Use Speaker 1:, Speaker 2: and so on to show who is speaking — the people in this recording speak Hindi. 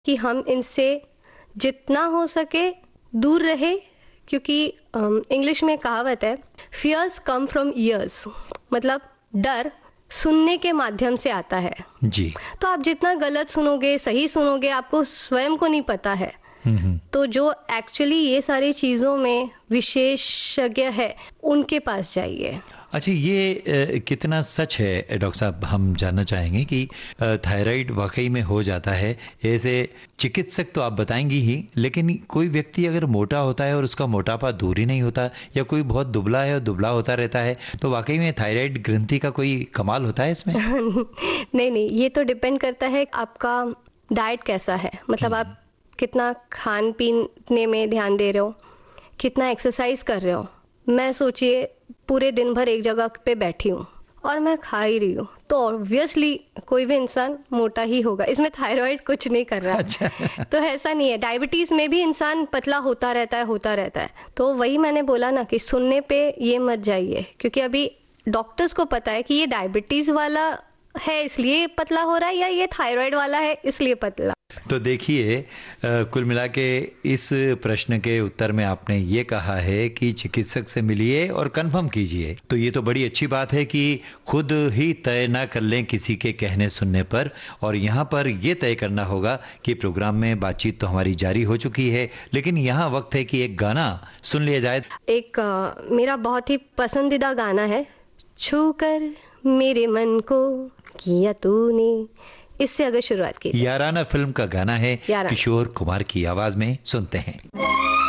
Speaker 1: कि हम इनसे जितना हो सके दूर रहे, क्योंकि इंग्लिश में कहावत है, फियर्स कम फ्रॉम ईयर्स, मतलब डर सुनने के माध्यम से आता है
Speaker 2: जी।
Speaker 1: तो आप जितना गलत सुनोगे सही सुनोगे आपको स्वयं को नहीं पता है। तो जो एक्चुअली ये सारी चीज़ों में विशेषज्ञ है उनके पास जाइए।
Speaker 2: अच्छा, ये कितना सच है डॉक्टर साहब, हम जानना चाहेंगे कि थायराइड वाकई में हो जाता है? ऐसे चिकित्सक तो आप बताएंगी ही, लेकिन कोई व्यक्ति अगर मोटा होता है और उसका मोटापा दूर ही नहीं होता, या कोई बहुत दुबला है और दुबला होता रहता है, तो वाकई में थायराइड ग्रंथि का कोई कमाल होता है इसमें?
Speaker 1: नहीं, ये तो डिपेंड करता है आपका डाइट कैसा है, मतलब आप कितना खान पीने में ध्यान दे रहे हो, कितना एक्सरसाइज कर रहे हो। मैं सोचिए पूरे दिन भर एक जगह पे बैठी हूँ और मैं खा ही रही हूँ, तो ऑब्वियसली कोई भी इंसान मोटा ही होगा। इसमें थायराइड कुछ नहीं कर रहा है।
Speaker 2: अच्छा।
Speaker 1: तो ऐसा नहीं है, डायबिटीज़ में भी इंसान पतला होता रहता है। तो वही मैंने बोला ना कि सुनने पे ये मत जाइए, क्योंकि अभी डॉक्टर्स को पता है कि ये डायबिटीज़ वाला है इसलिए पतला हो रहा है, या ये थायराइड वाला है इसलिए पतला।
Speaker 2: तो देखिए, कुल मिला के इस प्रश्न के उत्तर में आपने ये कहा है कि चिकित्सक से मिलिए और कंफर्म कीजिए। तो ये तो बड़ी अच्छी बात है कि खुद ही तय ना कर लें किसी के कहने सुनने पर। और यहाँ पर ये तय करना होगा कि प्रोग्राम में बातचीत तो हमारी जारी हो चुकी है, लेकिन यहाँ वक्त है कि एक गाना सुन लिया जाए।
Speaker 1: एक मेरा बहुत ही पसंदीदा गाना है, छू कर मेरे मन को किया तूने, इससे अगर शुरुआत की।
Speaker 2: याराना फिल्म का गाना है,
Speaker 1: याराना।
Speaker 2: किशोर कुमार की आवाज में सुनते हैं।